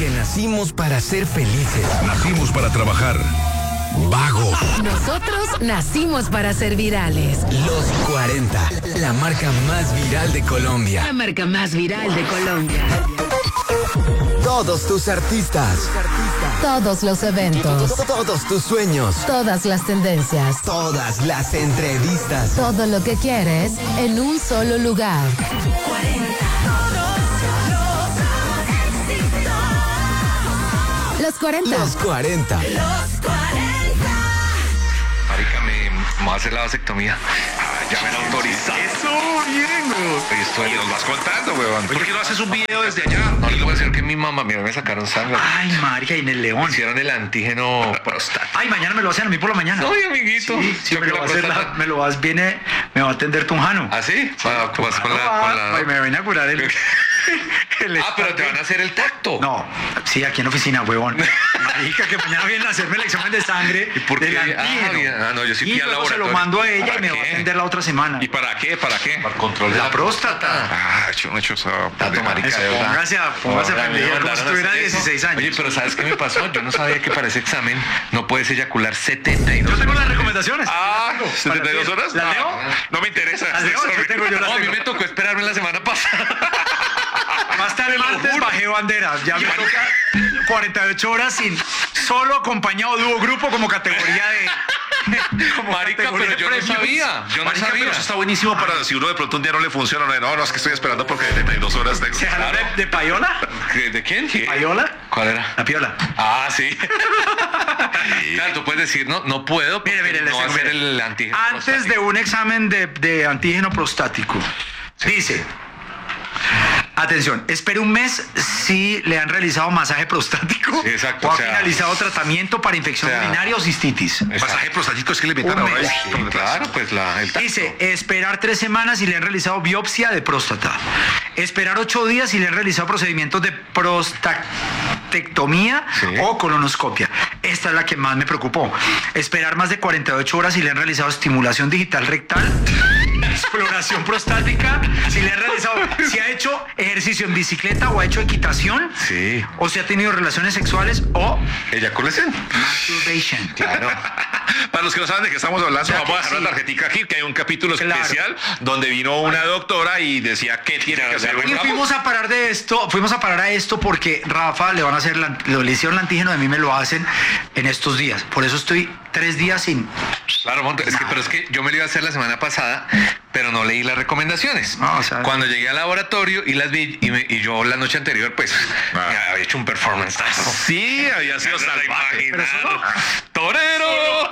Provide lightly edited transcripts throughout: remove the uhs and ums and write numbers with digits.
Porque nacimos para ser felices. Nacimos para trabajar. Vagos. Nosotros nacimos para ser virales. Los 40, la marca más viral de Colombia. La marca más viral de Colombia. Todos tus artistas. Todos los eventos. Todos tus sueños. Todas las tendencias. Todas las entrevistas. Todo lo que quieres en un solo lugar. Los 40. Los 40. Marica, me voy a hacer la vasectomía. Ya me lo autorizaron. Eso, bien, güey. Y nos vas contando, weón. ¿Por qué no haces un video desde allá? No le voy a decir que mi mamá, mira, me sacaron sangre. Ay, marica, y en el León. Hicieron el antígeno prostático. Ay, mañana me lo hacen a mí por la mañana. Ay, amiguito. Sí, me lo va a hacer, me va a atender Tunjano. ¿Ah, sí? Vas con la... Ay, me va a inaugurar el pero te van a hacer el tacto. No, sí, aquí en la oficina, huevón. Marica, que mañana vienen a hacerme el examen de sangre. ¿Y por qué? Del antígeno. No, yo sí y fui al luego se laboratorio. lo mando a ella y ¿Para me va a qué? atender la otra semana. ¿Y para qué? ¿Para qué? Para control de La próstata. Ah, yo no he hecho esa... Tato, marica, Eso, de verdad. póngase a Ahora, aprender me como mandaron si a tuviera hacer eso. 16 años. Oye, pero ¿sabes qué me pasó? Yo no sabía que para ese examen no puedes eyacular 72. Yo tengo las recomendaciones. Ah, Las tengo. 72 horas. ¿Las leo? No me interesa. ¿Las leo? Yo tengo, yo las No, a mí tengo. me tocó esperarme la semana pasada. Más tarde martes bajé banderas. Ya me toca 48 horas sin solo acompañado dúo grupo como categoría de. Como Marica, categoría pero yo de no premios. sabía. Yo no Marica, pero sabía. eso está buenísimo para si uno de pronto un día no le funciona. No, es que estoy esperando porque 72 horas tengo. ¿Se jaló de payola? ¿De quién? ¿Payola? ¿Cuál era? La piola. Ah, sí. Claro, tú puedes decir, no puedo porque Mire, no va a mire. hacer el antígeno Antes de un examen de antígeno prostático, dice, atención, espere un mes si le han realizado masaje prostático Sí, exacto, o ha o sea, finalizado tratamiento para infección o sea, urinaria o cistitis. Masaje prostático es que le inventan Un ahora. mes. Sí, claro, pues el tacto. Dice, esperar 3 semanas si le han realizado biopsia de próstata. Esperar 8 días si le han realizado procedimientos de prostatectomía Sí. o colonoscopia. Esta es la que más me preocupó. Esperar más de 48 horas si le han realizado estimulación digital rectal, exploración prostática, si le han realizado, si ha hecho ejercicio en bicicleta o ha hecho equitación, Sí. o si ha tenido relaciones sexuales o ¿Eyaculación? masturbation. Claro. Para los que no saben de qué estamos hablando, O sea, vamos a que dejar sí. la tarjetica aquí, que hay un capítulo Claro. especial donde vino una doctora y decía qué tiene que hacer. Y fuimos a parar a esto porque Rafa le van a hacer, le hicieron el antígeno, de mí me lo hacen en estos días. Por eso estoy 3 días sin. Claro, Monte, pero es que yo me lo iba a hacer la semana pasada, pero no leí las recomendaciones. No, o sea, Cuando llegué al laboratorio y las vi, y yo la noche anterior, pues, me había hecho un performance. Sí, había sido salvaje. Pero solo- ¡Torero!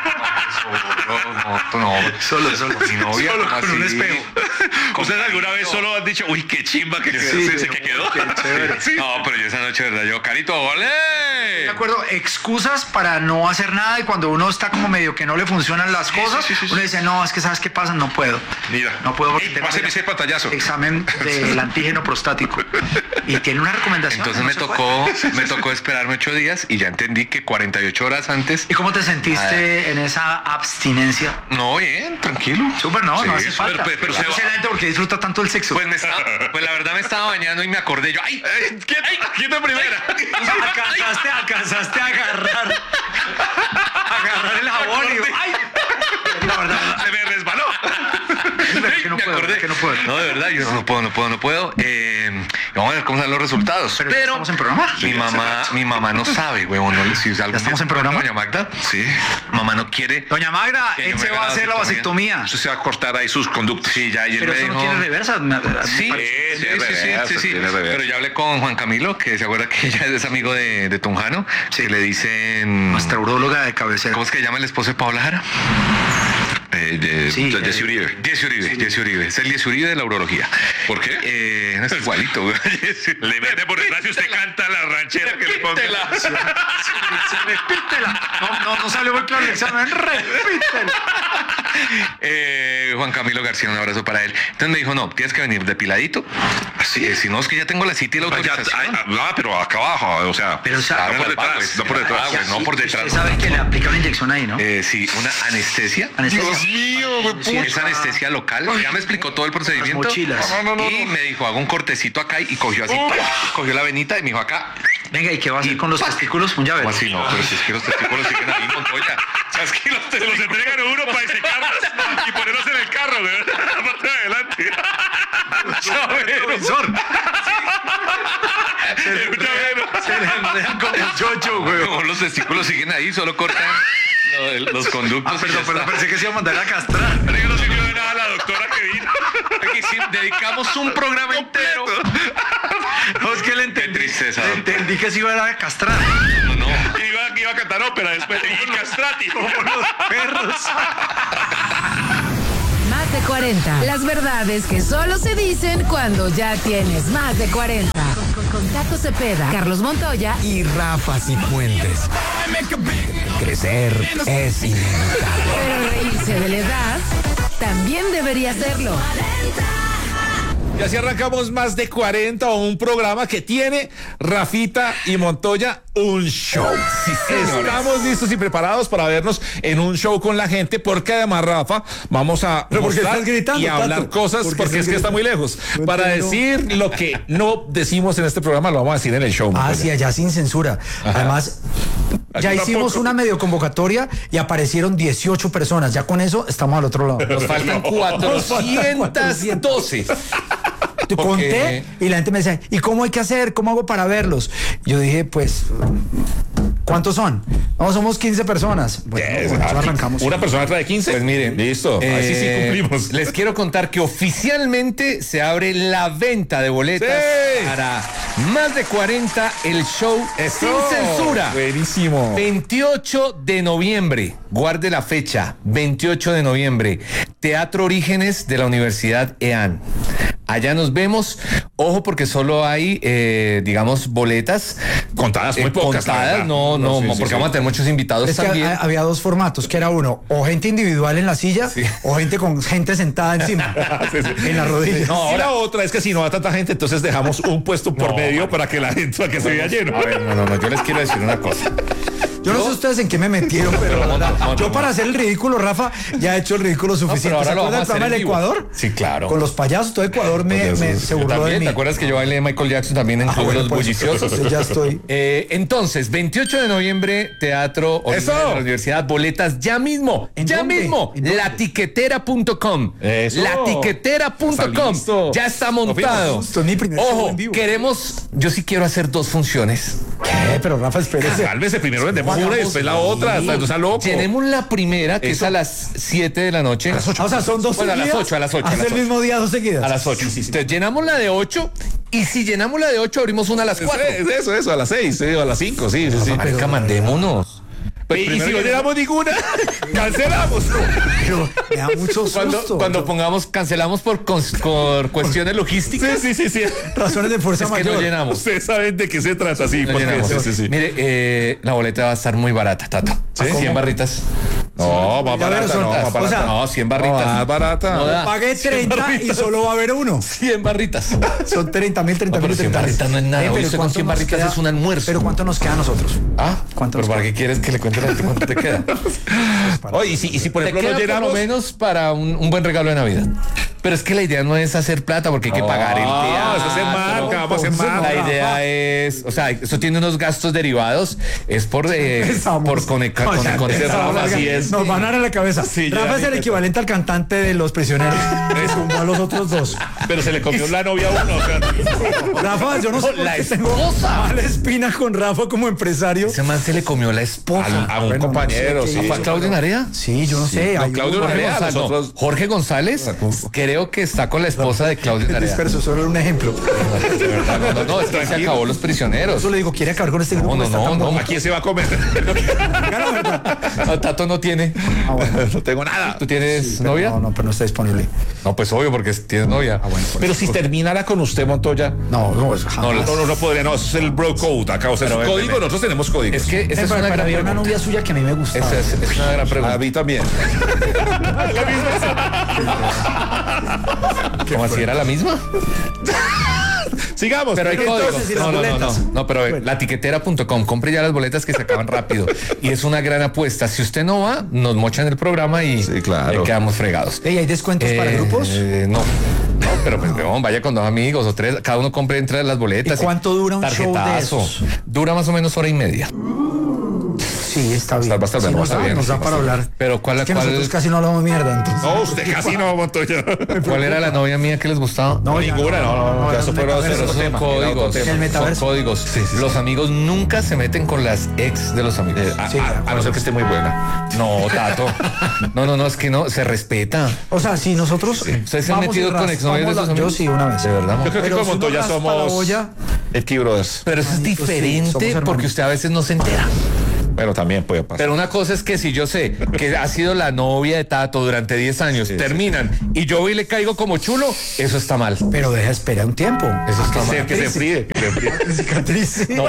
Solo. Mi novia, Solo ¿cómo con un así? espejo. ¿Ustedes alguna vez solo han dicho, uy, qué chimba que quedó? Qué chévere. Sí. No, pero yo esa noche, ¿verdad? Yo, Carito, ¡ole! De acuerdo, excusas para no hacer nada y cuando uno está como medio que no le funcionan las cosas, uno dice, no, es que ¿sabes qué pasa? No puedo. Mira. No puedo porque Ey, tengo páseme ese pantallazo. examen del antígeno prostático. Y tiene una recomendación. Entonces no me se puede. tocó esperarme 8 días y ya entendí que 48 horas antes. ¿Y cómo te sentiste en esa abstinencia? No, bien, tranquilo. Súper, no, Sí, no hace súper, falta. pero No sé la gente porque disfruta tanto el sexo. Pues la verdad me estaba bañando y me acordé yo. ¡Ay! ¿Quién es primera? O sea, alcanzaste a agarrar el jabón y digo, ¡ay! La verdad, Se me resbaló. que no Me puedo, acordé. que no puedo. No, de verdad, yo no puedo. Vamos a ver cómo son los resultados. Pero ¿estamos en programa? Mi mamá no sabe, huevón. No, si algún estamos día en programa? Doña Magda, sí. Mamá no quiere. Doña Magda, Que yo él me se haga va a la hacer la vasectomía. Usted se va a cortar ahí sus conductos. Sí, ya, y él Pero me eso dijo. no tiene reversa. Sí, tiene reversa, sí. tiene reversa. Pero ya hablé con Juan Camilo, que se acuerda que ella es amigo de Tunjano, que le dicen. Nuestra uróloga de cabecera. ¿Cómo es que llama el esposo de Paola Jara? Sí, Jesse Uribe. Jesse Uribe. Es el Jesse Uribe de la urología. ¿Por qué? No es igualito, güey. Le mete por detrás y usted canta la ranchera que le ponga. Repítela. No salió muy claro el examen. Repítela. Juan Camilo García, un abrazo para él. Entonces me dijo, no, tienes que venir depiladito. Así, si no, es que ya tengo la cita y la autorización. Pero acá abajo, o sea, Pero, o sea, no por la pago, detrás, no por detrás. pues, no por detrás. Usted sabe que le aplica una inyección ahí, ¿no? Sí, una anestesia. Anestesia. Dios mío, Sí, Es anestesia local. Ya me explicó todo el procedimiento. Las mochilas. Y me dijo, hago un cortecito acá y cogió así, cogió la venita y me dijo acá, Venga, ¿y qué va a hacer con los testículos? Un llavero. Así no, pero si es que los testículos siguen ahí, Montoya. O sea, es que los Se los entregan a uno para secarlos y ponerlos en el carro, güey. La parte de adelante. Profesor. Se le enredan como el chocho, güey. No, los testículos siguen ahí, solo cortan los conductos. Perdón, pensé que se iba a mandar a castrar. Pero no sirvió de nada la doctora que vino. Aquí sí, dedicamos un programa entero. No, es que le entendí. Qué tristeza, Le entendí que se iba a castrar. No. Iba a cantar ópera después de ir castrati. Como los perros. Más de 40. Las verdades que solo se dicen cuando ya tienes más de 40. Con Tato Cepeda, Carlos Montoya Y Rafa Cifuentes. Crecer es inevitable. pero reírse de la edad también debería serlo. Y así arrancamos Más de 40, un programa que tiene Rafita y Montoya un show. Sí, señores. Estamos listos y preparados para vernos en un show con la gente, porque además, Rafa, vamos a ¿Pero por qué mostrar estás gritando, y hablar Tato? cosas, ¿Por qué porque es estás que está muy gritando? lejos. No Para entiendo. decir lo que no decimos en este programa, lo vamos a decir en el show. Ah, Montoya. sí, allá sin censura. Además, ya Aquí hicimos tampoco. una medio convocatoria y aparecieron 18 personas. Ya con eso estamos al otro lado. Nos faltan 412. Te porque- conté y la gente me decía, ¿y cómo hay que hacer? ¿Cómo hago para verlos? Yo dije, pues, ¿cuántos son? No, somos 15 personas. Bueno, Yes, eso arrancamos. Una persona trae 15. Pues miren, Listo. Ahí sí cumplimos. Les quiero contar que oficialmente se abre la venta de boletas Sí. para Más de 40, el show sin censura. Buenísimo. 28 de noviembre, guarde la fecha, 28 de noviembre, Teatro Orígenes de la Universidad EAN. Allá nos vemos, ojo porque solo hay, digamos, boletas Contadas, muy pocas, la contadas, verdad. no, Sí, porque sí. vamos a tener muchos invitados Es que también. había dos formatos, que era uno, o gente individual en la silla, o gente con gente sentada encima, en la rodilla. No, y la otra es que si no va tanta gente, entonces dejamos un puesto por medio para que la gente, para que se vea lleno. A ver, no, yo les quiero decir una cosa. Yo no sé ustedes en qué me metieron, pero la verdad, yo para hacer el ridículo, Rafa, ya he hecho el ridículo suficiente. ahora ¿Se lo acuerdan vamos a del hacer programa en del vivo. Ecuador? Sí, claro. Con los payasos, todo Ecuador se burló de También, mí. ¿te acuerdas que yo bailé Michael Jackson también en Club de los pues, Bulliciosos? entonces ya estoy. Entonces, 28 de noviembre, Teatro Orígenes ¡Eso! de la Universidad, boletas ya mismo, ¿En ya dónde? mismo, ¿En dónde? latiquetera.com. Eso. Está Latiquetera.com. listo. Ya está montado. Esto es mi primer show Ojo, en vivo. yo sí quiero hacer 2 funciones. ¿Qué? Pero Rafa, espérese. Cálmese, primero vendemos una y después la otra. No sea loco. Tenemos la primera, que es a las 7 de la noche. O sea, son dos Bueno, a las seguidas. 8, a las 8. Hace el mismo día, 2 seguidas. A las 8. Entonces llenamos la de 8 y si llenamos la de 8 abrimos una a las 4. Es eso, a las 6, a las 5, sí. Marica, mandémonos. Y si no llegamos ninguna, cancelamos. Pero me da mucho susto. Cuando cancelamos por cuestiones logísticas. Sí. Razones de fuerza Es que mayor. no llenamos. Ustedes saben de qué se trata, sí. No porque- llenamos. sí. Mire, la boleta va a estar muy barata, Tato. 100 barritas. No, más Ya barata, ves, son- no, más o barata. sea, No, 100 barritas. Más barata. No da. Pagué 30 y solo va a haber uno. 100 barritas. Son 30.000, 30.000, pero 100 barritas no es nada. Hoy pero usted con ¿cuánto 100 nos barritas queda? es un almuerzo. Pero ¿cuánto nos queda a nosotros? Ah, ¿Cuánto pero nos ¿para qué quieres que le cuente a la gente cuánto te queda? Oye, y si por Te ejemplo queda no llenamos. por lo menos para un buen regalo de Navidad. Pero es que la idea no es hacer plata porque hay que pagar el teatro. Eso es hacer marca, vamos a hacer Entonces, marca. La idea es, o sea, eso tiene unos gastos derivados, es por Empezamos. conectar O sea, con empezamos esa- así es. Nos van a dar en la cabeza. Sí, ya Rafa es el empezó. equivalente al cantante de Los Prisioneros. Tumbó a los otros dos. Pero se le comió la novia a uno. O sea, Rafa, yo no sé por La qué tengo esposa. mala espina con Rafa como empresario. Ese man se le comió la esposa. a un Bueno, compañero, no sé sí. qué ¿Fue a Claudio Narea? Sí, yo no sé. No, hay Claudio un- Narea. González, no. nosotros- Jorge González, creo que está con la esposa de Claudio Es Narea. disperso, solo era un ejemplo. No, es que se acabó Los Prisioneros. Eso le digo, ¿quiere acabar con este grupo? No, Está no, tan no, bonito. ¿A quién se va a comer? Diga la verdad. No, Tato no tiene. Ah, bueno. No tengo nada. ¿Tú tienes Pero novia? No, pero no está disponible. No, pues obvio, porque tienes novia. Pero si terminara con usted, Montoya. No, es No, no podría, no, eso es el bro code acá. O sea, es un Pero, código, nosotros tenemos códigos. Es que esa es una para gran había una pregunta. novia suya que a mí me gusta. Esa es una gran A pregunta. mí también. ¿Cómo así era la misma? Sigamos. Pero hay Entonces, códigos. ¿y las boletas? No, pero latiquetera.com, compre ya las boletas que se acaban rápido. Y es una gran apuesta. Si usted no va, nos mochan el programa y Sí, claro. quedamos fregados. Ey, ¿hay descuentos para grupos? No. Pero pues, weón, vaya con 2 amigos o 3, cada uno compre entre las boletas. ¿Y cuánto dura un show de esos? Dura más o menos 1:30. Sí, está bien. Va a estar bien, nos da para hablar. Pero nosotros casi no hablamos mierda, entonces. No, usted casi no, Montoya. ¿Cuál era la novia mía que les gustaba? No, ninguna, no. eso fueron Son códigos. El metaverso. Son códigos. Los amigos nunca se meten con las ex de los amigos. A no ser que esté muy buena. No, Tato. No, es que no, se respeta. O sea, si nosotros. ¿Ustedes se han metido con exnovios de sus amigos? Yo sí, una vez. De verdad. Yo creo que con Montoya somos el Key Brothers. Pero eso es diferente porque usted a veces no se entera. Pero también puede pasar. Pero una cosa es que si yo sé que ha sido la novia de Tato durante 10 años, terminan y yo voy y le caigo como chulo, eso está mal. Pero espera un tiempo. Eso está mal. Que se fríe. Cicatriz. No.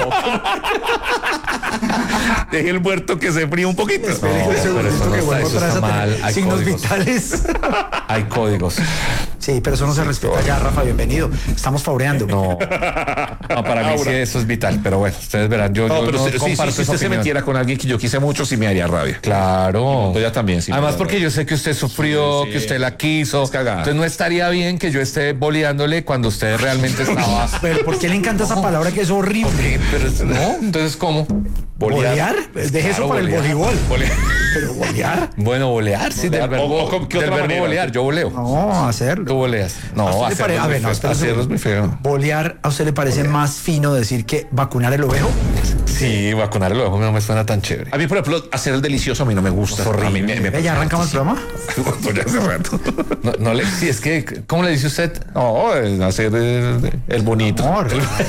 Deje el muerto que se fríe un poquito. Pero eso está mal. Hay signos códigos. vitales. Hay códigos. Sí, pero eso no se respeta ya, Rafa, bienvenido. Estamos faureando. No, para mí sí eso es vital, pero bueno, ustedes verán, yo pero no si comparto esa usted se opinión. metiera con alguien que yo quise mucho, sí me haría rabia. Claro. Montoya también. Sí, además porque yo sé que usted sufrió, Sí. que usted la quiso, entonces no estaría bien que yo esté boleándole cuando usted realmente estaba... Pero ¿por qué le encanta esa palabra que es horrible? Pero no, entonces ¿cómo? ¿Bolear? Deje eso para el voleibol. Bolear. ¿Pero bolear? Bueno, bolear, sí, del verbo, ¿qué del otra verbo manera? bolear, yo boleo. No, hacerlo. Tú boleas. No, ¿A usted le hacerlo, pare- a ver, no, es muy feo. espera un Hacerlo es muy feo. ¿Bolear a usted le parece más fino decir que vacunar el ovejo? Sí, vacunar el ojo no me suena tan chévere. A mí, por ejemplo, hacer el delicioso a mí no me gusta. A mí me ¿Ya arrancamos el programa? Montoya hace rato. Sí, es que, ¿cómo le dice usted? No, hacer el bonito. Amor,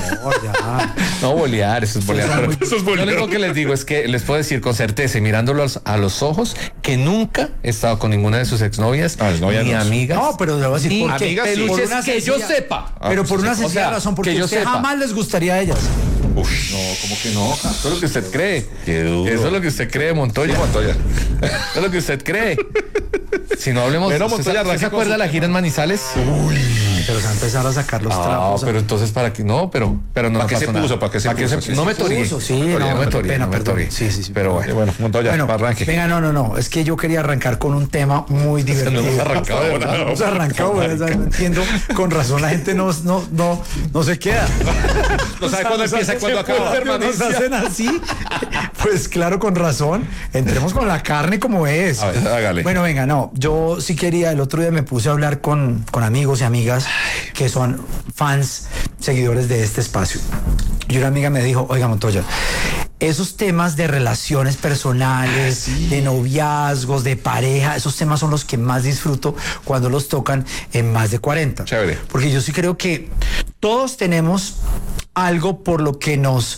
ya. No, bolear, eso es bolear. Pero Eso es bolear. Lo único que les digo es que les puedo decir con certeza y mirándolos a los ojos que nunca he estado con ninguna de sus exnovias, ni amigas. No, pero le voy a decir ni por qué. amigas, sí. Por peluches una que yo sencilla- sepa. Pero por una o sencilla sea, razón, porque que yo usted sepa. jamás les gustaría a ellas. No, ¿cómo que no? Eso es lo que usted cree. Qué duro. Eso es lo que usted cree, Montoya. Montoya. Eso es lo que usted cree. Si no hablemos... Pero, ¿Usted Montoya, se arranque acuerda de con la gira en Manizales? Pero se va a empezar a sacar los Ah, trapos. pero entonces para qué no, pero no ¿Para qué pasó se nada. puso? ¿Para qué se puso? Sí, no me se torí. puso, sí, no, me qué torí, pena, no me perdón. torí. Sí, sí. Pero bueno. Bueno, Montoya, Bueno, arranque. venga, no, es que yo quería arrancar con un tema muy divertido. hemos arrancado, de verdad. Hemos arrancado, ¿verdad? No entiendo, con razón la gente no se queda. No sabe cuándo empieza y cuándo acaba. Nos hacen así. Pues claro, con razón. Entremos con la carne como es. A ver, hágale. Bueno, venga, no, yo sí quería, el otro día me puse a hablar con amigos y amigas que son fans, seguidores de este espacio. Y una amiga me dijo, oiga, Montoya, esos temas de relaciones personales, de noviazgos, de pareja, esos temas son los que más disfruto cuando los tocan en más de 40. Chévere. Porque yo sí creo que todos tenemos algo por lo que nos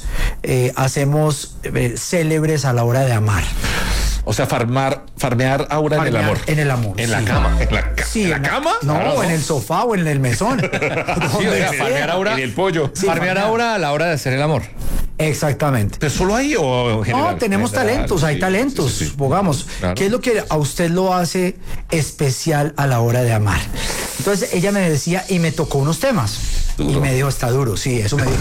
hacemos célebres a la hora de amar. O sea, farmear aura en el amor. En el amor. En la sí. cama. Sí, ¿En la cama? No, Claro, en el sofá o en el mesón. Sí, Donde o sea, sea. farmear ahora. En el pollo. Sí, farmear ahora a la hora de hacer el amor. Exactamente. ¿Pero solo ahí o en general? No, tenemos General, talentos, hay sí, talentos, sí, sí. supongamos. Claro. ¿Qué es lo que a usted lo hace especial a la hora de amar? Entonces ella me decía y me tocó unos temas. Duro. Y me dijo, está duro, sí, eso me dijo.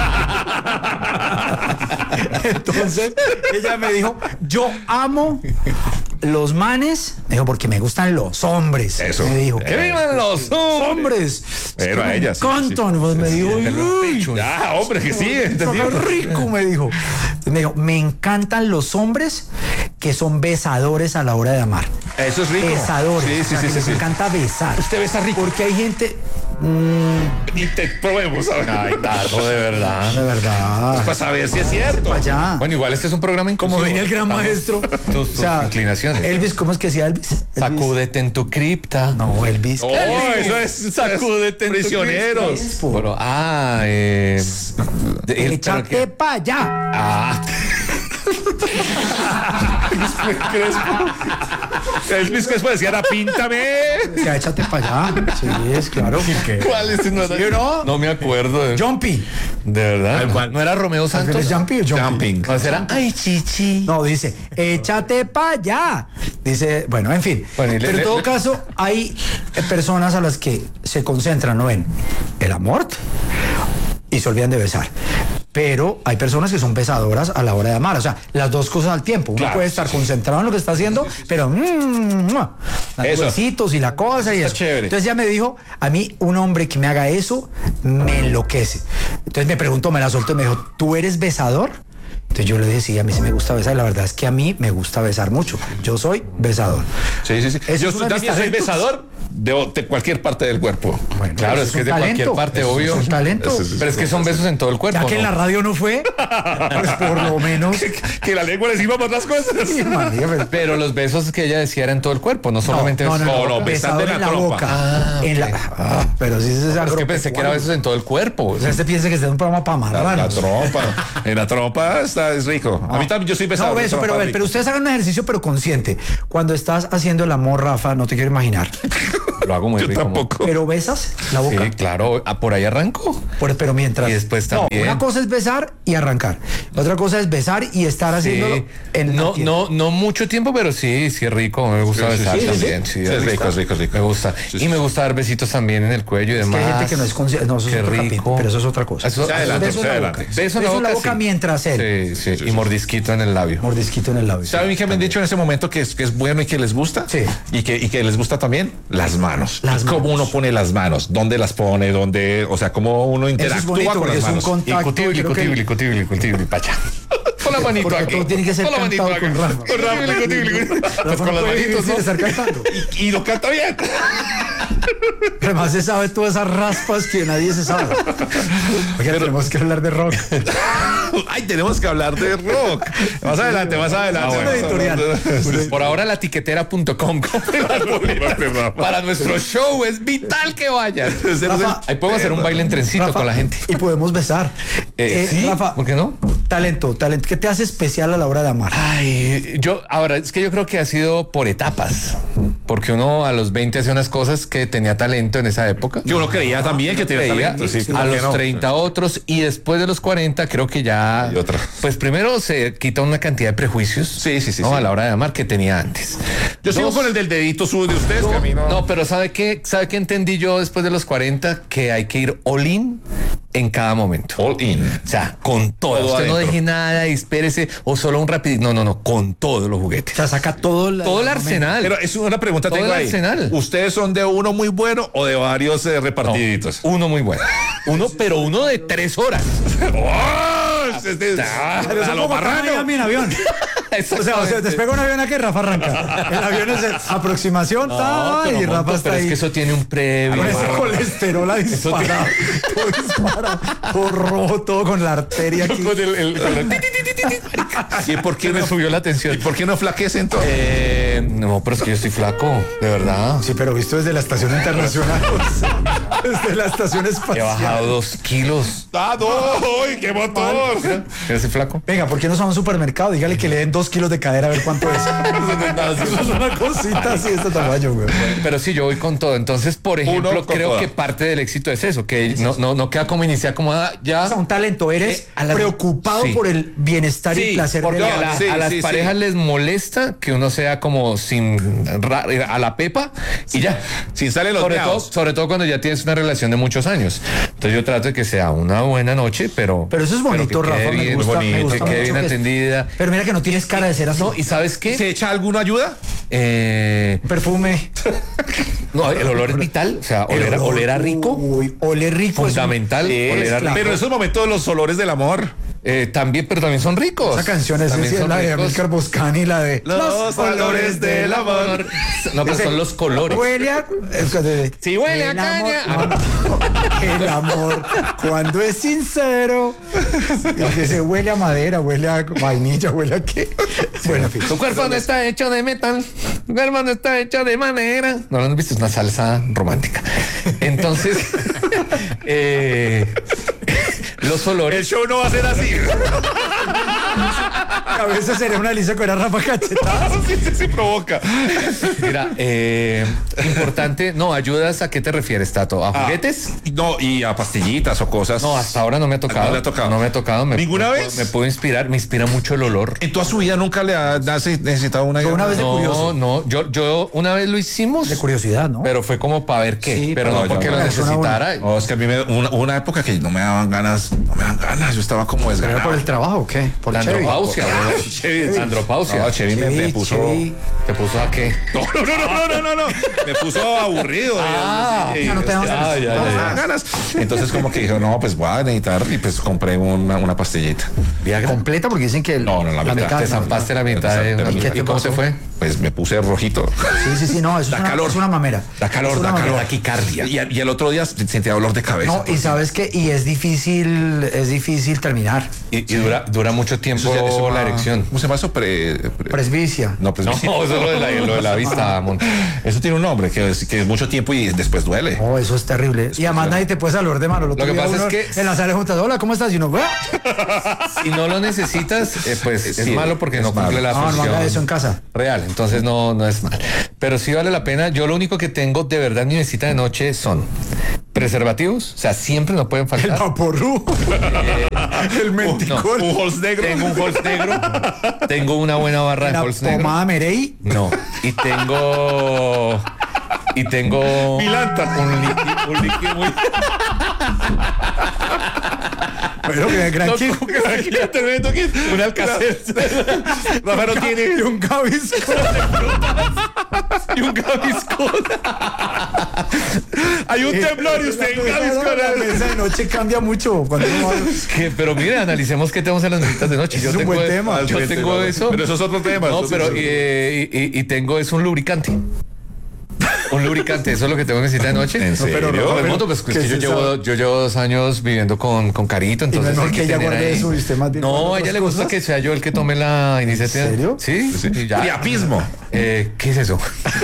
Entonces ella me dijo, yo amo los manes, me dijo, porque me gustan los hombres. Eso. Me dijo, ¡Que vivan los hombres! Pero a ella sí, encantan, sí. pues, me dijo, "Uy, Ah, hombre, que sí, entendí. qué rico", me dijo. Me dijo, me encantan los hombres que son besadores a la hora de amar. Eso es rico. Besadores. Sí, o sí, sea, sí, que sí, les sí. encanta besar. Usted besa rico. Porque hay gente, Y te probemos. A ver. Ay, Tato, de verdad. de verdad, Para saber si es cierto. allá. Bueno, igual este es un programa Como inclusivo. venía el gran Estamos- maestro. Tus inclinaciones. Elvis, ¿cómo es que decía Elvis? Sacúdete en tu cripta. No, Elvis. Oh, eso es Sacúdete en tu prisioneros. Crespo. Bueno, Échate para allá. Ah, Elvis Crespo decía, era píntame. Ya, échate para allá. Sí, es claro. ¿cuál es? No, ¿Sí o no? no me acuerdo. Jumpy. De verdad. ¿No era Romeo Santos? ¿Es Jumpy o Jumpy? Jumping. No, será. Ay, chichi. No, dice, échate para allá. Dice, bueno, en fin. Bueno, y pero en todo caso, hay personas a las que se concentran, ¿no? En el amor y se olvidan de besar. pero hay personas que son besadoras a la hora de amar, o sea, las dos cosas al tiempo. Uno Claro, puede estar concentrado en lo que está haciendo, pero dando Eso. besitos y la cosa y Está eso. chévere. Entonces ya me dijo, a mí un hombre que me haga eso me enloquece. Entonces me preguntó, me la soltó y me dijo, ¿tú eres besador? Entonces yo le dije, sí, a mí sí me gusta besar. La verdad es que a mí me gusta besar mucho. Yo soy besador. Sí. Eso Yo es uno de mis también soy talentos. besador de cualquier parte del cuerpo. Bueno, Claro, eso es que es de un cualquier talento. parte, Eso obvio. Es un talento. Eso es- Pero es que son besos en todo el cuerpo. Ya que en ¿no? la radio no fue, pues por lo menos. Que la lengua le sirva para otras cosas. Sí, marica, Pero los besos que ella decía eran en todo el cuerpo, no solamente no, no, besando besador en la boca. Ah, En ok. pero sí es Es que pensé que era besos en todo el cuerpo. O sea, este piensa que está en un programa para La marranos. trompa. En la trompa es rico. A mí también, yo soy besador. No, de beso, trompa, pero, rico. pero ustedes hagan un ejercicio, pero consciente. Cuando estás haciendo el amor, Rafa, no te quiero imaginar. Lo hago muy Yo rico. tampoco. Pero besas la boca. Sí, claro. Por ahí arranco. Pero mientras. Y después No, también. una cosa es besar y arrancar. Otra cosa es besar y estar haciéndolo Sí. en No mucho tiempo, pero sí es rico. Me gusta Sí, sí, besar sí, también. sí. Sí, es rico, es rico, es rico. Me gusta. Sí, Y sí. me gusta dar besitos también en el cuello y Es que demás. hay gente que no es consciente. No, eso es Qué otro rico. capítulo, pero eso es otra cosa. Eso- Sí, adelante, Beso en la adelante. boca. Beso en la boca, sí. mientras él. Sí. Y mordisquito en el labio. Mordisquito en el labio. ¿Saben qué me han dicho en ese momento que es bueno y que les gusta? Sí. Y que les gusta también las manos. Las ¿Cómo manos. uno pone las manos? ¿Dónde las pone? ¿Dónde? O sea, cómo uno Eso es interactúa bonito, con porque las es un manos. contacto. Cutibli, creo que- cutibli, pacha. Con la manito Porque aquí. todo tiene que ser Con la manito cantado aquí. con Rafa. Con Rafa, cutibli. Rafa Pues no con las puede manitos, vivir sin ¿no? estar cantando. Y lo canta bien. Además se sabe todas esas raspas que nadie se sabe. Oiga, tenemos que hablar de rock. Ay, tenemos que hablar de rock. Más adelante, más adelante. Una editorial. Por ahora la tiquetera.com. Para nuestro show es vital que vayan. Rafa, Ahí podemos hacer un baile en trencito Rafa, con la gente. Y podemos besar. Sí, Rafa, ¿por qué no? talento. ¿Qué te hace especial a la hora de amar? Ay, es que yo creo que ha sido por etapas, porque uno a los 20 hacía unas cosas que tenía talento en esa época. Que uno creía también que tenía Creía, talento. Sí, a ¿por qué los no? 30 otros, y después de los 40 creo que ya, Y otra. pues primero se quita una cantidad de prejuicios, Sí, ¿no? sí. A la hora de amar que tenía antes. Yo sigo Dos, con el del dedito suyo de ustedes, que a mí no. No, pero ¿sabe qué entendí yo después de los 40? Que hay que ir all in en cada momento. All in. O sea, con todo. Todo Usted no adentro. deje nada y espérese o solo un rapidito. No, con todos los juguetes. O sea, saca todo Todo el arsenal. Pero es una pregunta Todo tengo el ahí. arsenal. ¿Ustedes son de uno muy bueno o de varios repartiditos? Uno muy bueno. Pero uno de 3 horas. ¡Oh! Pero A son lo como acá en marrano. Miami en avión. O sea, despega un avión aquí y Rafa arranca. El avión es aproximación y Rafa está pero es ahí. que eso tiene un previo. Con ese colesterol disparado. Todo disparado. Todo rojo, todo con la arteria aquí. Con ¿Y por qué me no, subió la tensión. ¿por qué no flaquece entonces? No, pero es que yo estoy flaco, de verdad. Sí, pero visto desde la estación internacional. O sea, desde la estación He espacial. bajado 2 kilos. ¡Ah, no! ¡Uy, qué motor! Mira, soy flaco. Venga, ¿por qué no se va a un supermercado? Dígale que le den 2 kilos de cadera a ver cuánto es. Eso es una cosita así de este tamaño, güey. Pero sí, yo voy con todo. Entonces, por ejemplo, Uno con creo toda. que parte del éxito es eso, que no queda como iniciar como ya. O sea, un talento. Eres a las- preocupado sí. por el bienestar y Sí, el placer porque de a, la la- Sí, a las sí, parejas sí. les molesta que uno sea como a la pepa y ya. Sin salen los meados. Sobre todo cuando ya tienes una relación de muchos años. Entonces yo trato de que sea una buena noche, pero Pero eso es bonito, que quede Rafa. Me bien, gusta, bonito, me gusta que quede mucho bien que es- atendida. Pero mira que no tienes cara de ser así. No, ¿y sabes qué? ¿Se echa alguna ayuda? Perfume. No, el olor es vital. O sea, oler a rico. Uy, oler rico Fundamental. es Oler a rico. Pero esos momentos de los olores del amor. También, pero también son ricos. Esa canción es También son la de ricos. Amílcar Boscani, la de Los olores del amor. No, pero son los colores. Huele a... Sí, huele a El amor- caña. El amor, cuando es sincero. Que se huele a madera, huele a vainilla, huele a qué. Bueno, en fin. Tu cuerpo no está hecho de metal, tu cuerpo no está hecho de madera. No lo han visto, es una salsa romántica. Entonces, los olores. El show no va a ser así. A veces sería una lisa con una Rafa cachetada. Sí, provoca. Mira, importante, no, ayudas, ¿a qué te refieres, Tato? ¿A juguetes? No, y a pastillitas o cosas. No, hasta ahora no me ha tocado. ¿No le ha tocado? No me ha tocado. ¿Ninguna vez? Me puedo inspirar, me inspira mucho el olor. ¿En toda su vida nunca le has necesitado una? Yo una vez de curioso. No, yo una vez lo hicimos. De curiosidad, ¿no? Pero fue como para ver qué, Sí, pero no porque lo necesitara. No, es que a mí una época que no me daban ganas, yo estaba como ¿Pero desganado. por el trabajo o qué? Por La Chevy. andropausia. Chevy. Andropausia. No, Chevy me puso. Chevy. ¿Te puso a qué? No. Me puso aburrido. Ya no te daban ganas. No me daban ganas. Entonces como que dije, no, pues voy a necesitar y pues compré una pastillita. Completa porque dicen que No, la mitad. Te zampaste la mitad de Te una. zampaste la mitad. ¿Y cómo te fue? Pues me puse rojito. Sí, no, eso Da calor. es una mamera. Da calor, Es una da calor. mamera. Taquicardia. Y el otro día sentía dolor de cabeza. No, y sabes que y es difícil terminar. Y dura mucho tiempo Eso la erección. ¿Cómo se llama eso? Presbicia. No, No, presbicia. eso es lo de la vista, Monte. Eso tiene un nombre que es mucho tiempo y después duele. Oh, eso es terrible. Y además nadie te puede saludar de mano. Lo que pasa es que en la sala de juntas, hola, ¿cómo estás? Y uno, Si no lo necesitas, pues es Sí, malo porque es no cumple malo. la no función haga eso en casa. real. Entonces no es mal. Pero sí vale la pena. Yo lo único que tengo de verdad en mi mesita de noche son preservativos. O sea, siempre no pueden El faltar. vaporru. El menticol. Un Halls negro. Tengo un Halls negro. Tengo una buena barra de La Halls negro. pomada Merey. No. Y tengo Milanta. un líquido muy Pero que gran kit. Tremendo kit. un Alcacer Rafa no tiene. Y un Gaviscon. y un Gaviscon. Hay un temblor y usted La mesa de noche cambia mucho cuando uno va- Pero mire, analicemos qué tenemos en las mesitas de noche. Es un buen tema. Yo tengo eso. Pero eso es otro tema. No, Eso pero sí. y tengo es un lubricante. Un lubricante, eso es lo que tengo en mesita de noche. ¿En serio? Pues, Moto, pues, ¿qué que es yo llevo 2 años viviendo con Carito, Y entonces. mejor hay que ella tener guarde ahí. eso y usted más bien No, guarde a ella le otras gusta cosas. que sea yo el que tome la iniciativa. ¿En serio? Sí, Sí. ya. Priapismo. ¿Qué es eso?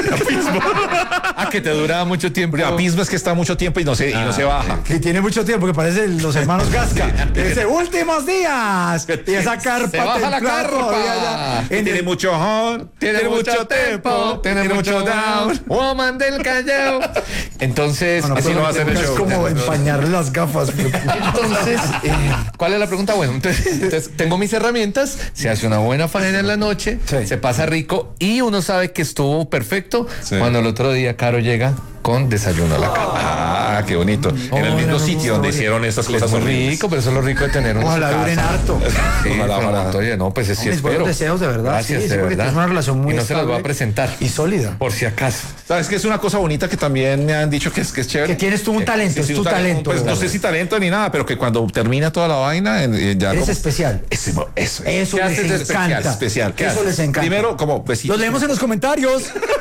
Ah, que te dura mucho tiempo. Priapismo es que está mucho tiempo y no se baja. Que tiene mucho tiempo, que parece los hermanos Gasca. Que dice, últimos días. Y esa carpa. Se baja la templada carpa. todavía ya. En Tiene el- mucho on, Tiene mucho tiempo, tiene mucho down. Woman del Callao. Entonces, No, así pero no va a ser el es show. como empañar las gafas. Entonces, ¿cuál es la pregunta? Bueno, entonces tengo mis herramientas, se hace una buena faena en la noche, Sí. se pasa rico y uno sabe que estuvo perfecto Sí. cuando el otro día Caro llega con desayuno a la cama. Ah, qué bonito. En el mismo sitio donde hicieron estas Es cosas muy horribles. rico, pero eso es lo rico de tener uno en su Ojalá duren casa. harto. Sí, Ojalá, pero ojalá. Montoya, no, pues sí Mis buenos espero. deseos, de verdad. Gracias, Sí, de porque verdad. es una relación muy y no se las voy a estable presentar. y sólida. Por si acaso. ¿Sabes qué es una cosa bonita que también me han dicho que es chévere? Que tienes tú un talento, es sí, tu un talento, Pues no ¿verdad? sé si talento ni nada, pero que cuando termina toda la vaina, ya Eres como- especial. Eso. Eso ¿Qué les haces de especial? encanta. Especial. ¿Qué Eso haces? les encanta. Primero, como besitos. Los leemos en los comentarios.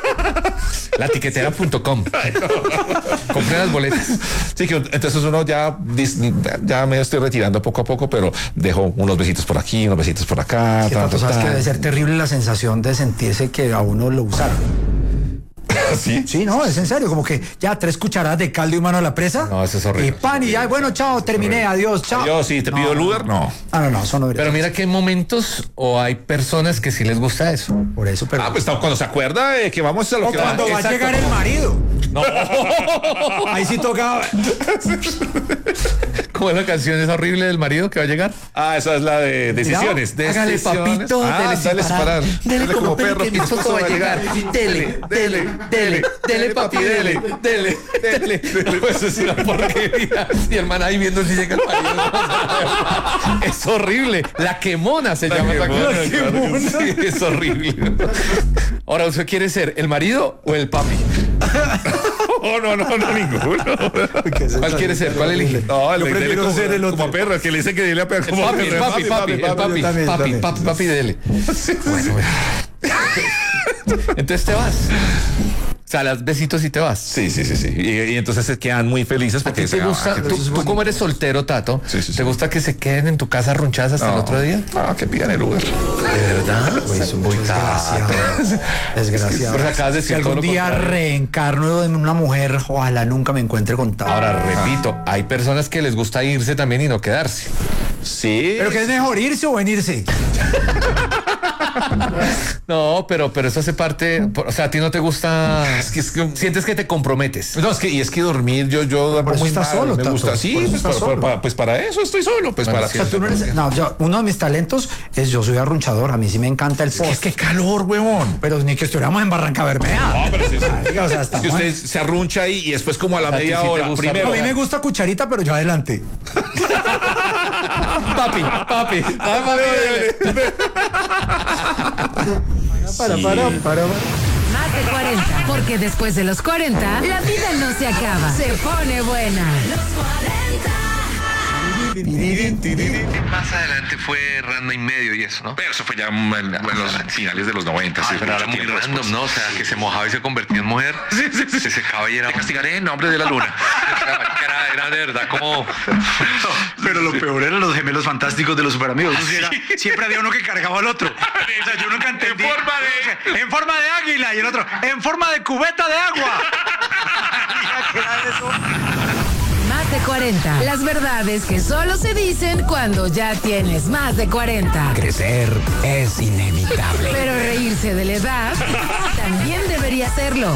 Latiquetera.com. Compré las boletas. Sí, que entonces uno ya me estoy retirando poco a poco, pero dejo unos besitos por aquí, unos besitos por acá. Que tú sabes que debe ser terrible la sensación de sentirse que a uno lo usaron. ¿Sí? Sí, no, es en serio, como que ya 3 cucharadas de caldo y mano a la presa. No, eso es horrible. Y pan y ya, bueno, chao, terminé, adiós, chao. Yo sí, te pido el Uber, no. No, eso no debería Pero ser. mira que hay momentos o hay personas que sí les gusta eso. Por eso, pero. Ah, pues cuando se acuerda de que vamos a lo o que cuando va a exacto. llegar el marido. No. Ahí sí toca. ¿Cómo es la canción esa horrible del marido que va a llegar? Ah, esa es la de decisiones. Hágale, Decisiones. papito, Ah, dale separar. Dele como perro que mi esposo va a llegar. Dele, papi, dele. Pues es una porquería. Y el man ahí viendo si llega el marido. Es horrible. La quemona se llama. quemona, claro que Sí, es horrible. Ahora, ¿usted quiere ser el marido o el papi? No, ninguno. ¿Cuál quiere ser? ¿Cuál elige? No, Yo prefiero ser el otro. como perro, el que le dice que dile a perro El como papi, perro. Yo también. papi, dele. Bueno. Entonces te vas. O sea, las besitos y te vas. Sí. Y entonces se quedan muy felices ¿A porque ti te dicen, gusta? qué ¿Tú como eres soltero, Tato? Sí. ¿Te gusta que se queden en tu casa arrunchadas hasta el otro día? Ah, que pidan el Uber. ¿De verdad? Pues muy desgraciado. Porque acabas de Si decir todo algún lo día contrario. reencarno en una mujer, ojalá nunca me encuentre con tal. Ahora, repito, hay personas que les gusta irse también y no quedarse. Sí. ¿Pero qué es mejor, irse o venirse? No, pero eso hace parte, o sea, a ti no te gusta, sientes que te comprometes. No, es que dormir, yo Por eso muy estás mal, solo, me Tato. gusta. Por Sí, eso pues estás solo. pues para eso estoy solo. Pues Bueno, para. sí, O sea, tú no eres- no, uno de mis talentos es yo soy arrunchador, a mí sí me encanta el post. Es que calor, huevón. Pero ni que estuviéramos en Barranca Bermeja. No, pero sí, sí. Marica, o sea, Si estamos usted se arruncha ahí y después como a la A ti media sí te hora, gusta primero. a mí me gusta cucharita, pero yo adelante. Papi. Para. Más de 40, porque después de los 40, la vida no se acaba, se pone buena. Más adelante fue Randa y medio y eso, ¿no? Pero eso fue ya en los finales de los 90. Ah, sí, pero era mucho muy tiempo random, después. ¿no? O sea, que se mojaba y se convertía en mujer. Se secaba y era... Te castigaré en nombre de la luna. Era de verdad como... Pero lo peor eran los gemelos fantásticos de los superamigos. Eso sí era- siempre había uno que cargaba al otro. O sea, yo nunca entendí. En forma de águila y el otro en forma de cubeta de agua. ¿Qué era eso? Más de 40, las verdades que solo se dicen cuando ya tienes más de 40. Crecer es inevitable. Pero reírse de la edad también debería serlo.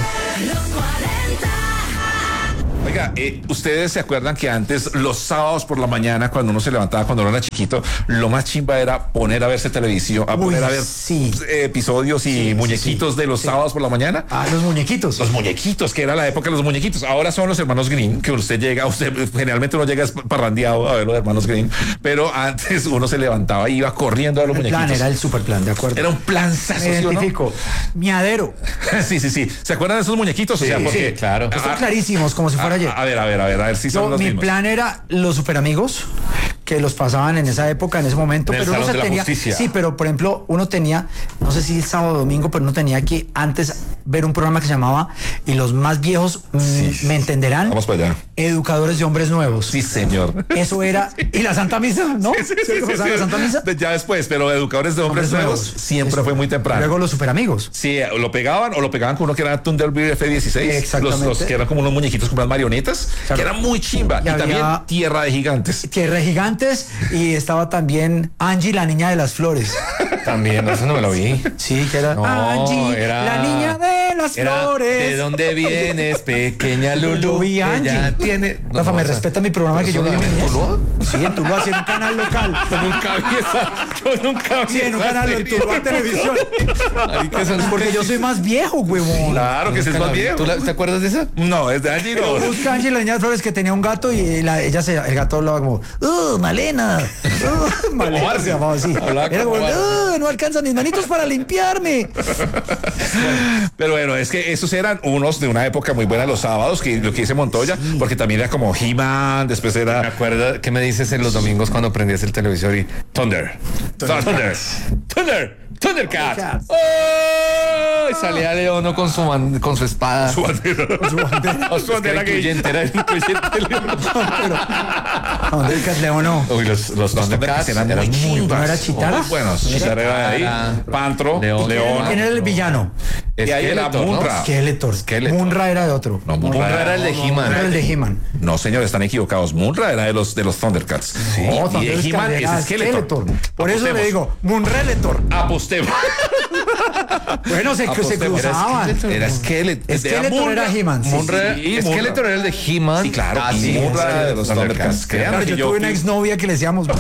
Oiga, ustedes se acuerdan que antes, los sábados por la mañana, cuando uno se levantaba, cuando uno era chiquito, lo más chimba era poner a verse televisión, poner a ver sí. episodios y muñequitos de los sábados por la mañana. Ah, los muñequitos. Los muñequitos, que era la época de los muñequitos. Ahora son los hermanos Green, que usted generalmente uno llega parrandeado a ver los hermanos Green, pero antes uno se levantaba y iba corriendo a los El muñequitos. plan era el super plan, ¿de acuerdo? Era un planzazo, Me ¿sí o no? identifico. Miadero. Sí. ¿Se acuerdan de esos muñequitos? O sea, porque, sí, claro. Están clarísimos, como si fuera ayer. A ver si son los Mi mismos. plan era los superamigos que los pasaban en esa época, en ese momento, En el pero uno Salón se de la tenía. Justicia. Sí, pero por ejemplo, uno tenía, no sé si el sábado o domingo, pero uno tenía que antes ver un programa que se llamaba, y los más viejos me entenderán, Vamos para allá. Educadores de Hombres Nuevos. Sí, señor. Eso era. Y la Santa Misa, ¿no? ¿Sí pasaba la Santa Misa? Ya después, pero Educadores de Hombres Nuevos siempre Eso. fue muy temprano. Luego los superamigos. Sí, lo pegaban con uno que era Thunderbird F-16. Exactamente. Los que eran como unos muñequitos con unas marionetas, Claro. que eran muy chimba. Y había- también Tierra de Gigantes. Tierra de Gigantes, y estaba también Angie, la niña de las flores. También, eso no me lo vi. Sí, que era No, Angie, era- la niña de las Era, flores. ¿de dónde vienes, pequeña Lulu? Y Que ya Angie. tiene... Rafa, me respeta mi programa que yo vi en mi niñez. Tuluá? Sí, en Tuluá, sí, en un canal local. Yo nunca vi Sí, en un canal en Tuluá Televisión. Porque yo soy más viejo, huevón. Claro que se es más viejo. ¿Te acuerdas de esa? No, es de Angie, no. Busca Angie, la niña de flores, que tenía un gato, y el gato hablaba como, Malena. Malena Omar, se llamaba así. hablaba Era como como, Omar. no alcanzan mis manitos para limpiarme. Pero bueno, es que esos eran unos de una época muy buena los sábados, que lo que dice Montoya, porque también era como He-Man, después ¿Me era acuerdas qué me dices en los domingos cuando prendías el televisor y Thundercats? ¡Oh! Y salía Leono con su espada. su bandera. Su bandera era incluyente. ¿Dónde el León no? Uy, los Thundercats eran muy ¿No chimbas. era Chitara? Muy buenos. Chitara era de ahí. Pantro, León. León. ¿Quién era el villano? Y ahí era Skeletor, ¿no? Munra. Skeletor. Munra era de otro. No, Munra era el de He-Man. Era el de He-Man. No, señor, están equivocados. Munra era de los Thundercats. Sí. No, Y Thundercats He-Man era es Skeletor. Por eso le Apostemos. digo, Munreletor. Apostemos. Bueno, se Apostemos. cruzaban. Era Skeletor. Skeletor era He-Man. sí, Munra, Sí, Skeletor era el de He-Man. Sí, claro. Ah, y sí, Munra sí, era de los Thundercats. Créanme Claro, que yo tuve una fui- exnovia que le decíamos.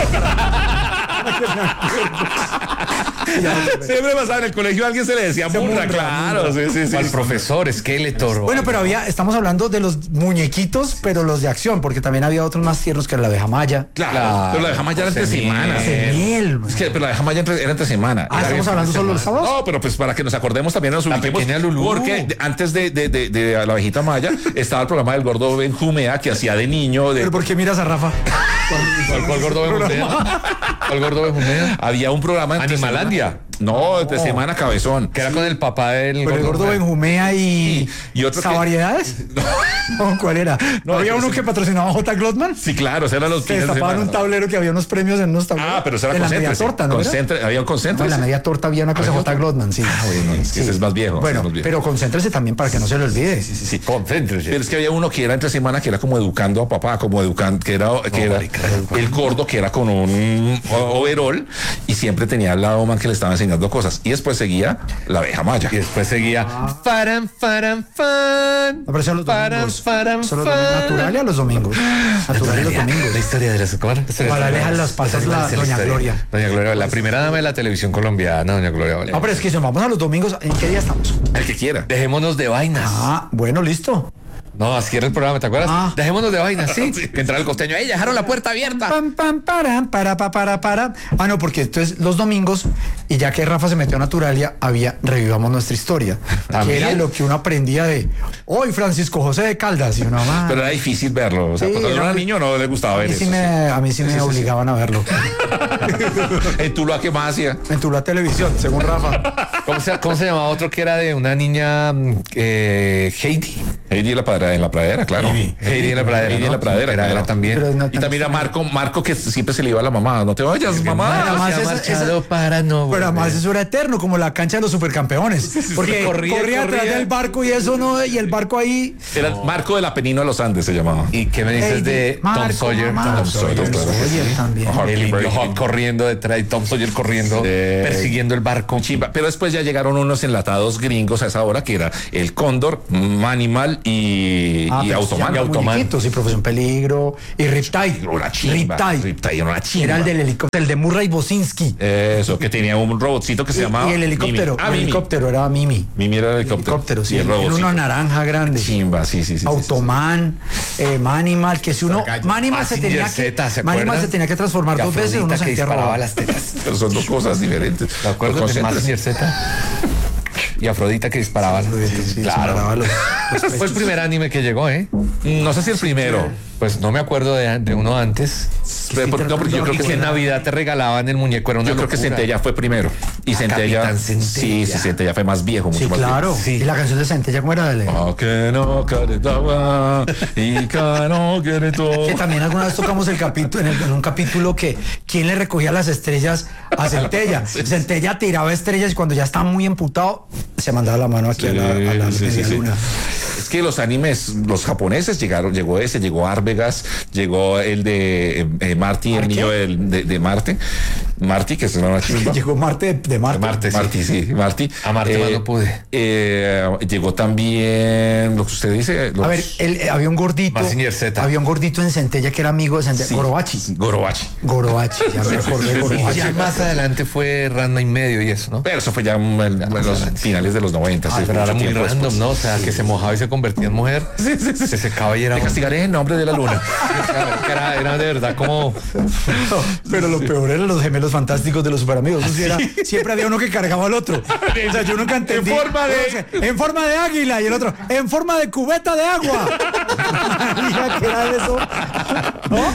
Siempre pasaba en el colegio, a alguien se le decía Munra, claro. Sí. Al profesor Skeletor. Bueno, pero estamos hablando de los muñequitos, pero los de acción, porque también había otros más tiernos, que era la abeja maya. Claro, pero la de Jamaya era entre José semana. Miel. Miel. Es que, pero la de Jamaya era entre semana. Ah, Era estamos bien hablando fin de solo los semana. sábados. No, pero pues para que nos acordemos también nos ubiquemos. pequeña Lulú. Porque antes de la abejita Maya estaba el programa del gordo Benjumea, que hacía de niño. ¿Pero por qué miras a Rafa? ¿Cuál gordo Benjumea? ¿Cuál gordo Benjumea? Había un programa entre Animalandia. No, de semana cabezón. Que era con el papá del Con el gordo Benjumea y otro ¿Variedades? No, ¿cuál era? ¿No había uno que patrocinaba a J. Glotman? Sí, claro, esos eran los Que fines de destapaban semana. un tablero que había unos premios en unos tableros. Ah, pero eso era en la media Concéntrese. torta, ¿no? Concéntrese, había un No, en Concéntrese. la media torta había una cosa J. Glotman, sí. Bueno, ese es más viejo. Bueno, ese es más viejo. pero concéntrese también para que no se lo olvide. Sí. Concéntrese. Pero es que había uno que era entre semana que era como educando a papá, como educando, que era el gordo que era con un overol y siempre tenía al lado man que le estaba enseñando cosas. Y después seguía la abeja maya. Y después seguía faran, fan. No, pero eso a los domingos. Faran, Solo Naturalia a los domingos. Naturalia los domingos. La historia de las Para dejar las pasas la doña Gloria. Doña Gloria, la primera dama de la televisión colombiana, doña Gloria Valencia. No, pero es que si nos vamos a los domingos, ¿en qué día estamos? El que quiera. Dejémonos de vainas. Ah, bueno, listo. No, así era el programa, ¿te acuerdas? Ah. Dejémonos de vainas, sí. Sí. Que entraba el costeño. ¡Ey, dejaron la puerta abierta! Pam, pam, para. Ah, no, porque entonces los domingos, y ya que Rafa se metió a Naturalia, revivamos nuestra historia. ¿También? Que era lo que uno aprendía de hoy Francisco José de Caldas. Y uno, Pero era difícil verlo. O sea, Sí, cuando era era muy- niño no le gustaba ver eso. a mí sí me obligaban a verlo. En Tuluá, ¿qué más hacía? En Tuluá Televisión, según Rafa. ¿Cómo se llamaba otro que era de una niña Heidi? Heidi en la pradera, claro. Heidi en la pradera. Heidi en ¿no? la pradera. Era claro. también. Pero no Y también era Marco que siempre se le iba a la mamá. No te vayas, mamá. además se ha esa- marchado para no Pero además volver. eso era eterno, como la cancha de los supercampeones. Porque corría atrás del barco y eso no, y el barco ahí. Era Marco de la Penino de los Andes se llamaba. ¿Y qué me dices de Tom Marco, Sawyer? mamá. Tom Sawyer, Tom claro que Sawyer sí. también. El indio Huckleberry Hawk Finn. corriendo detrás y Tom Sawyer corriendo, persiguiendo el barco. Chimba. Pero después ya llegaron unos enlatados gringos a esa hora que era el Cóndor, Manimal y pero Automan. ya muñequitos, y Profesión Peligro, y Riptide. Una chimba. Riptide era una chimba. Era el del helicóptero, el de Murray Bosinski. Eso, que tenía un robotcito que se llamaba Y el helicóptero. Mimi. Ah, el Mimi. helicóptero era Mimi. Mimi era el El helicóptero, sí. Y el Era robotcito. uno naranja grande. Chimba, sí. Automan, Manimal, que si uno. Manimal se Mazinger tenía que. Z, ¿se Manimal acuerdan? se tenía que transformar Que dos veces, uno Afrodita se que sentía disparaba robado. las tetas. Pero son dos cosas diferentes. ¿Te acuerdas de Concéntrese. Mazinger Z? Y Afrodita que disparaba. Sí, Claro. disparaba los Fue el primer anime que llegó, ¿eh? No sé si el primero. Pues no me acuerdo de uno antes. No, porque yo creo Y que que en Navidad te regalaban el muñeco. Era una Yo creo que locura. Centella fue primero. Y Centella. Capitán Centella. Sí, Centella fue más viejo, mucho Sí, más claro. Sí. Y la canción de Centella, ¿cómo era? viejo. Que no caretaba y que no queretó. Que también alguna vez tocamos el capítulo, en un capítulo que quién le recogía las estrellas a Centella. Centella tiraba estrellas y cuando ya estaba muy emputado, se mandaba la mano aquí a la media luna. Es que los animes, los japoneses llegó ese, llegó Árvegas, llegó el de Marty, el niño de Marte. Marty, que es una chimba. Llegó Marte de Marte. Marty, sí, Marty. A Marte más no pude. Llegó también lo que usted dice. A ver, había un gordito. Mazinger Z. Había un gordito en Centella que era amigo de Centella. Gorobachi. Gorobachi. Ya me acordé de Y Gorobachi. ya más adelante fue Ranma y medio y eso, ¿no? Pero eso fue ya en los finales de los 90. sí, Pero era mucho muy tiempo random, después. ¿no? O sea, que se mojaba y se convertía en mujer. Se secaba y era... Te castigaré en nombre de la luna. Era de verdad como... Pero lo peor eran los gemelos fantásticos de los superamigos. Eso sí era- siempre había uno que cargaba al otro. O sea, yo nunca entendí. En forma de águila y el otro en forma de cubeta de agua. Mira, ¿qué era eso? ¿No?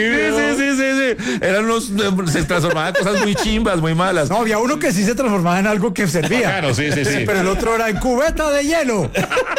Sí. Eran se transformaban en cosas muy chimbas, muy malas. No, había uno que sí se transformaba en algo que servía. Claro, sí. Pero el otro era en cubeta de hielo.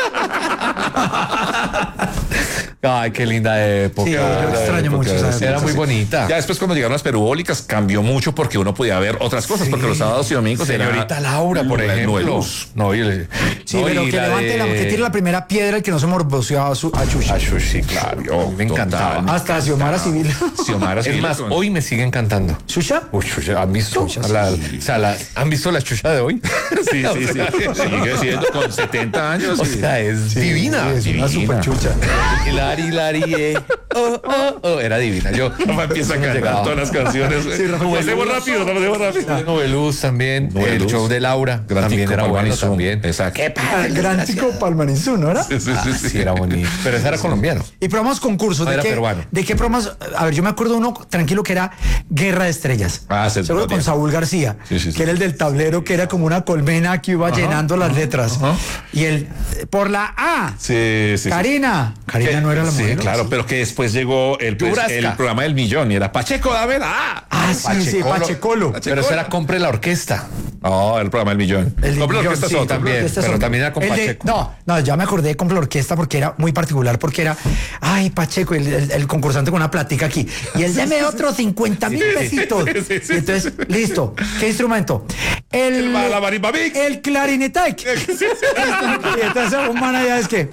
Ay, qué linda época. Sí, yo extraño mucho esa época. Era muy bonita. Ya después cuando llegaron las perubólicas cambió mucho porque uno podía ver otras cosas, porque los sábados y domingos Señorita era Laura, por la ejemplo. Nueluz. No, Sí, no, pero y que la levante de- que tire la primera piedra el que no se morboseaba a Chuchi. A Xuxa, claro. Me encantaba. Hasta Xiomara Civil. Xiomara Es Civil más, con- hoy me siguen cantando. ¿Xuxa? Uy, Xuxa, ¿han visto? ¿Han visto la Xuxa de hoy? Sí. Sigue siendo con 70 años. O sí. sea, es divina. Sí, es una super chucha. Lari, era divina. Yo Rafa empieza a cantar llegaba. todas las canciones. Lo hacemos rápido. Noveluz también. El Noveluz. show de Laura Gran también Tico era bueno Palmanizú. también. Exacto. Gran Tico Palmanizú, ¿no era? Sí, era bonito. Pero ese era colombiano. Y programas concursos. No, ¿De era qué, peruano. ¿De qué programas? A ver, yo me acuerdo uno tranquilo que era Guerra de Estrellas. Sí, Seguro con Saúl García. Sí. Que era el del tablero, que era como una colmena que iba llenando las letras. Y el por la A. Sí. Karina. Karina no era la Sí, mujer. claro, pero que después llegó el Yurasca. programa del millón y era Pacheco, dame Ah, sí, Pachecolo. Pachecolo. Pero ese era compre la orquesta. No, el programa del millón. El No, pero millón, orquesta es sí, otro. también, Orquesta es pero otro. también era con El de- Pacheco. no, ya me acordé con la orquesta porque era muy particular, porque era, ay, Pacheco, el concursante con una plática aquí. Y él deme otros 50,000 pesitos. sí. Y entonces, listo. ¿Qué instrumento? La marimba mix. El clarinetaic. Y entonces un man allá es que.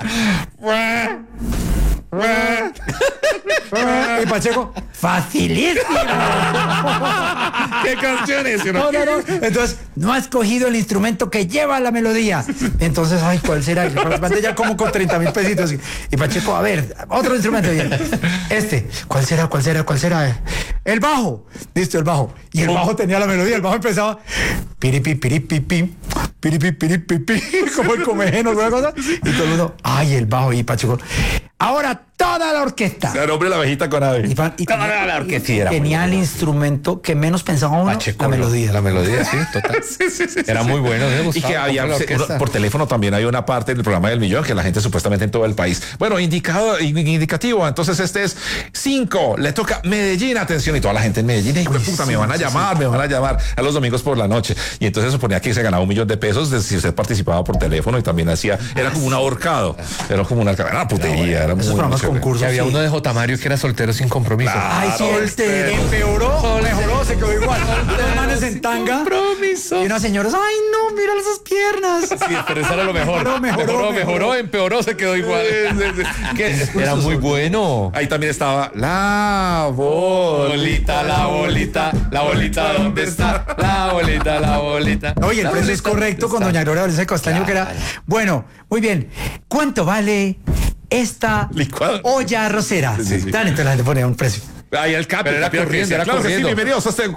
Y Pacheco, facilísimo. ¿Qué canciones? No. Entonces, no ha escogido el instrumento que lleva la melodía. Entonces, ay, ¿cuál será? Y de ya como con 30,000 pesitos. Y Pacheco, a ver, otro instrumento. Bien. ¿Cuál será? El bajo. Listo, el bajo. Y el bajo tenía la melodía. El bajo empezaba piripi, piripipi, piripi, piripipi, como el comejeno, alguna cosa. Y todo el mundo, ay, el bajo. Y Pacheco, ahora toda la orquesta. El hombre la abejita con ave. Y Toda la orquesta era muy tenía el instrumento que menos pensaba uno, Pacheco, la melodía. La melodía, sí, total. Era muy bueno. Y que había por teléfono también hay una parte del programa del millón que la gente supuestamente en todo el país. Bueno, indicativo. Entonces este es 5. Le toca Medellín, atención, y toda la gente en Medellín. Hijo de puta, me van a llamar a los domingos por la noche. Y entonces suponía que se ganaba $1,000,000 de si usted participaba por teléfono y también era como un ahorcado. Era como una putería. Era Esos muy programas chévere. concursos. Que había sí. uno de J. Mario que era soltero sin compromiso. Ay, sí, empeoró, mejoró, se quedó igual. Dos manes en tanga. Compromiso. Y unas señoras, ay, no, mira esas piernas. Sí, pero eso era lo mejor. Mejoró. Empeoró, se quedó igual. Era muy bueno. Ahí también estaba la bolita, la bolita, ¿dónde está? La bolita. Oye, el precio es correcto con doña Gloria Valencia Castaño, que era. Bueno, muy bien. ¿Cuánto vale esta Licuado. olla arrocera? Sí. Entonces la gente pone un precio. Ahí el capi. Pero era Claro que corriendo, sí, era claro que sí, corriendo. bienvenidos a este